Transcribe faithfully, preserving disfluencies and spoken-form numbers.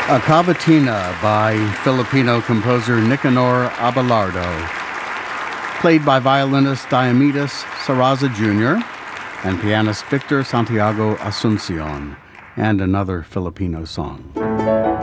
A cavatina by Filipino composer Nicanor Abelardo, played by violinist Diomedes Sarraza Junior and pianist Victor Santiago Asuncion, and another Filipino song.